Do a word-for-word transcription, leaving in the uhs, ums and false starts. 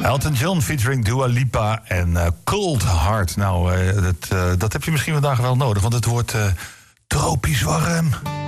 Elton John featuring Dua Lipa en uh, Cold Heart. Nou, uh, dat, uh, dat heb je misschien vandaag wel nodig, want het wordt uh, tropisch warm.